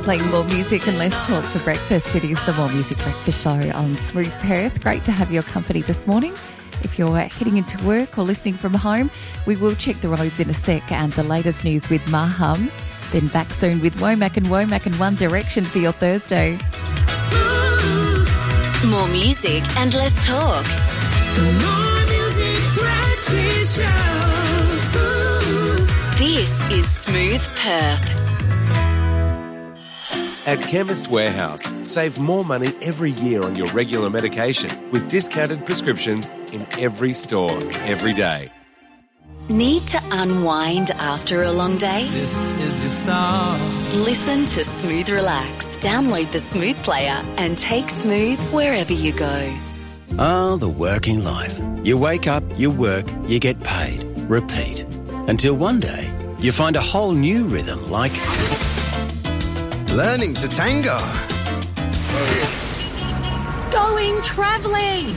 playing more music and less talk for breakfast. It is the More Music Breakfast Show on Smooth Perth. Great to have your company this morning. If you're heading into work or listening from home, we will check the roads in a sec and the latest news with Maham. Then back soon with Womack and One Direction for your Thursday. More music and less talk. More Music Breakfast Show. This is Smooth Perth. At Chemist Warehouse, save more money every year on your regular medication with discounted prescriptions in every store, every day. Need to unwind after a long day? This is your song. Listen to Smooth Relax. Download the Smooth player and take Smooth wherever you go. Oh, the working life. You wake up, you work, you get paid. Repeat. Until one day, you find a whole new rhythm like... learning to tango. Going travelling.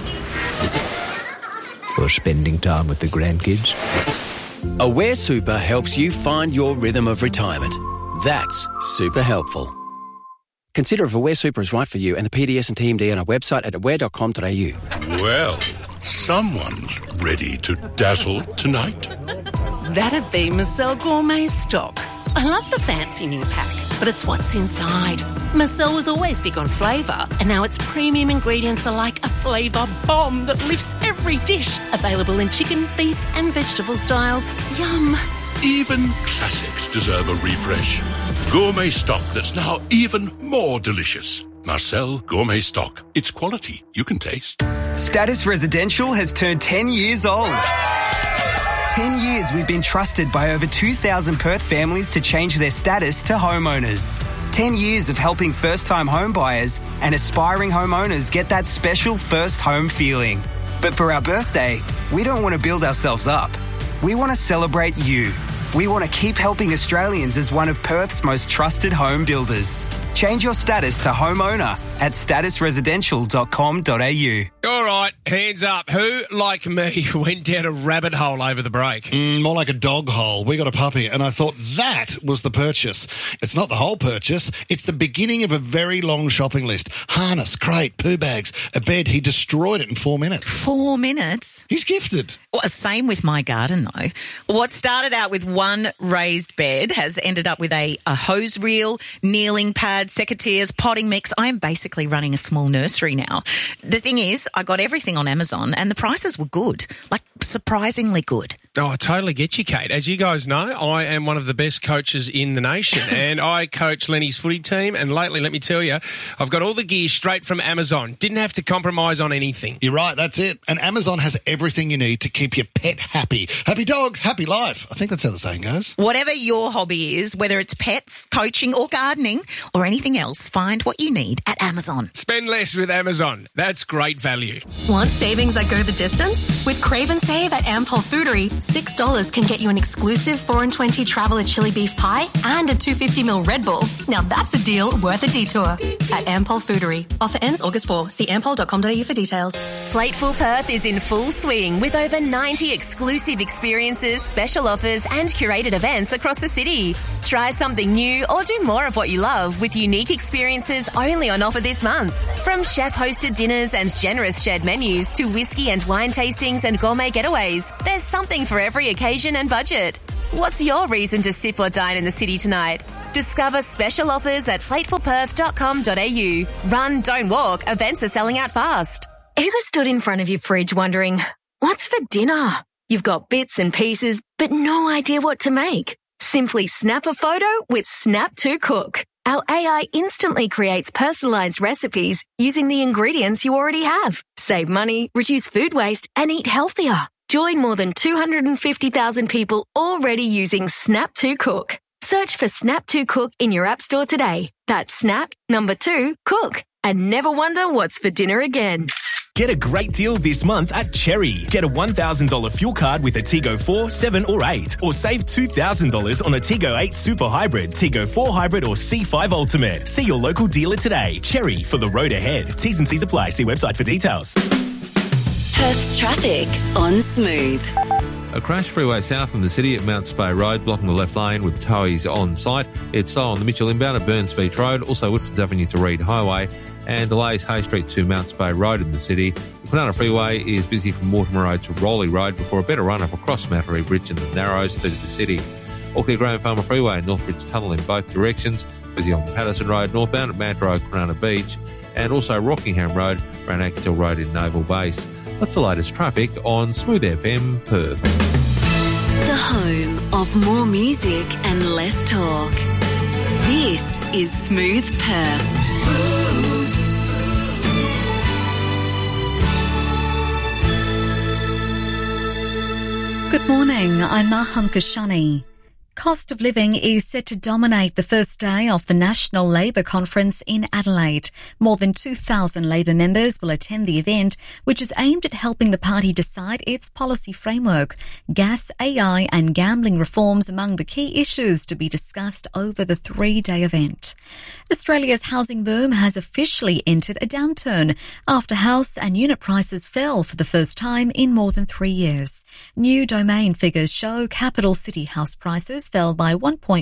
Or spending time with the grandkids. Aware Super helps you find your rhythm of retirement. That's super helpful. Consider if Aware Super is right for you and the PDS and TMD on our website at aware.com.au. Well, someone's ready to dazzle tonight. That'd be Marcel Gourmet Stock. I love the fancy new pack, but it's what's inside. Marcel was always big on flavour, and now its premium ingredients are like a flavour bomb that lifts every dish. Available in chicken, beef and vegetable styles. Yum. Even classics deserve a refresh. Gourmet stock that's now even more delicious. Marcel Gourmet Stock. It's quality you can taste. Status Residential has turned 10 years old. 10 years we've been trusted by over 2,000 Perth families to change their status to homeowners. 10 years of helping first-time home buyers and aspiring homeowners get that special first home feeling. But for our birthday, we don't want to build ourselves up. We want to celebrate you. We want to keep helping Australians as one of Perth's most trusted home builders. Change your status to homeowner at statusresidential.com.au. All right, hands up. Who, like me, went down a rabbit hole over the break? More like a dog hole. We got a puppy, and I thought that was the purchase. It's not the whole purchase. It's the beginning of a very long shopping list. Harness, crate, poo bags, a bed. He destroyed it in 4 minutes. 4 minutes? He's gifted. Well, same with my garden, though. What started out with one raised bed has ended up with a hose reel, kneeling pad, secateurs, potting mix. I am basically running a small nursery now. The thing is, I got everything on Amazon and the prices were good, like surprisingly good. Oh, I totally get you, Kate. As you guys know, I am one of the best coaches in the nation and I coach Lenny's footy team, and lately, let me tell you, I've got all the gear straight from Amazon. Didn't have to compromise on anything. You're right, that's it. And Amazon has everything you need to keep your pet happy. Happy dog, happy life. I think that's how the saying goes. Whatever your hobby is, whether it's pets, coaching or gardening or anything else, find what you need at Amazon. Spend less with Amazon. That's great value. Want savings that go the distance? With Crave and Save at Ampol Foodery, $6 can get you an exclusive 4 and 20 Traveller chili beef pie and a 250ml Red Bull. Now that's a deal worth a detour. At Ampol Foodery. Offer ends August 4. See ampol.com.au for details. Plateful Perth is in full swing with over 90 exclusive experiences, special offers and curated events across the city. Try something new or do more of what you love with unique experiences only on offer this month. From chef-hosted dinners and generous shared menus to whiskey and wine tastings and gourmet getaways, there's something for every occasion and budget. What's your reason to sip or dine in the city tonight? Discover special offers at platefulperth.com.au. Run, don't walk. Events are selling out fast. Ever stood in front of your fridge wondering, what's for dinner? You've got bits and pieces, but no idea what to make. Simply snap a photo with Snap to Cook. Our AI instantly creates personalised recipes using the ingredients you already have. Save money, reduce food waste, and eat healthier. Join more than 250,000 people already using Snap to Cook. Search for Snap to Cook in your app store today. That's Snap, 2, Cook. And never wonder what's for dinner again. Get a great deal this month at Cherry. Get a $1,000 fuel card with a Tigo 4, 7 or 8. Or save $2,000 on a Tigo 8 Super Hybrid, Tigo 4 Hybrid or C5 Ultimate. See your local dealer today. Cherry, for the road ahead. T's and C's apply. See website for details. Perth's traffic on Smooth. A crash freeway south from the city at Mount Spey Road, blocking the left lane with towies on site. It's slow on the Mitchell inbound at Burns Beach Road, also Whitfords Avenue to Reed Highway, and delays Hay Street to Mount Spey Road in the city. The Kwinana Freeway is busy from Mortimer Road to Rowley Road before a better run-up across Mattery Bridge in the Narrows through the city. All clear Graham Farmer Freeway and Northbridge Tunnel in both directions. Busy on Patterson Road northbound at Mount Road, Kwinana Beach, and also Rockingham Road around Axtell Road in Naval Base. That's the latest traffic on Smooth FM Perth. The home of more music and less talk. This is Smooth Perth. Good morning, I'm Maham Kashani. Cost of living is set to dominate the first day of the National Labour Conference in Adelaide. More than 2,000 Labour members will attend the event, which is aimed at helping the party decide its policy framework. Gas, AI and gambling reforms among the key issues to be discussed over the 3-day event. Australia's housing boom has officially entered a downturn after house and unit prices fell for the first time in more than 3 years. New Domain figures show capital city house prices fell by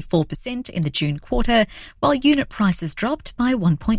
1.4% in the June quarter, while unit prices dropped by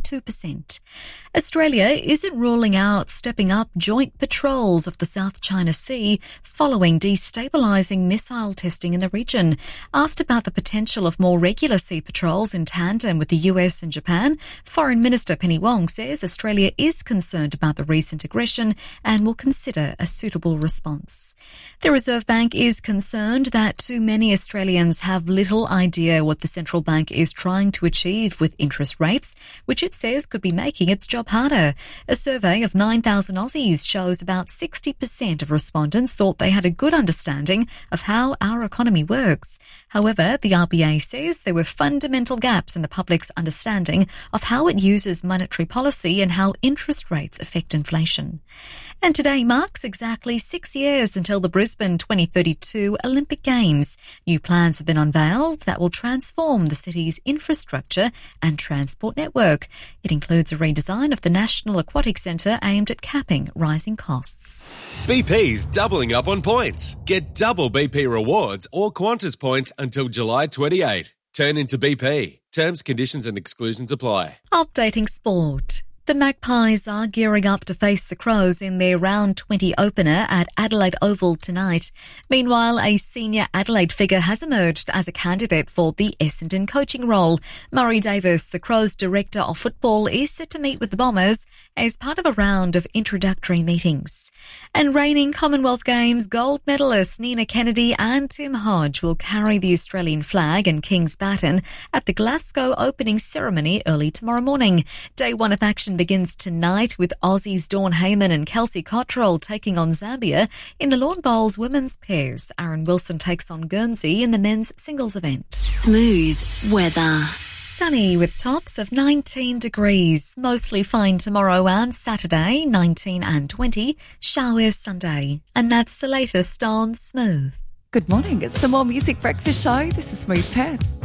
1.2%. Australia isn't ruling out stepping up joint patrols of the South China Sea following destabilising missile testing in the region. Asked about the potential of more regular sea patrols in tandem with the US and Japan, Foreign Minister Penny Wong says Australia is concerned about the recent aggression and will consider a suitable response. The Reserve Bank is concerned that too many Australians have little idea what the central bank is trying to achieve with interest rates, which it says could be making its job harder. A survey of 9,000 Aussies shows about 60% of respondents thought they had a good understanding of how our economy works. However, the RBA says there were fundamental gaps in the public's understanding of how it uses monetary policy and how interest rates affect inflation. And today marks exactly 6 years until the Brisbane 2032 Olympic Games. New plans have been unveiled that will transform the city's infrastructure and transport network. It includes a redesign of the National Aquatic Centre aimed at capping rising costs. BP's doubling up on points. Get double BP rewards or Qantas points until July 28. Turn into BP. Terms, conditions and exclusions apply. Updating sport. The Magpies are gearing up to face the Crows in their round 20 opener at Adelaide Oval tonight. Meanwhile, a senior Adelaide figure has emerged as a candidate for the Essendon coaching role. Murray Davis, the Crows' director of football, is set to meet with the Bombers as part of a round of introductory meetings. And reigning Commonwealth Games gold medalists Nina Kennedy and Tim Hodge will carry the Australian flag and King's baton at the Glasgow opening ceremony early tomorrow morning. Day one of action begins tonight with Aussies Dawn Heyman and Kelsey Cottrell taking on Zambia in the Lawn Bowls women's pairs. Aaron Wilson takes on Guernsey in the men's singles event. Smooth weather. Sunny with tops of 19 degrees. Mostly fine tomorrow and Saturday, 19 and 20. Showers Sunday. And that's the latest on Smooth. Good morning. It's the More Music Breakfast Show. This is Smooth Perth.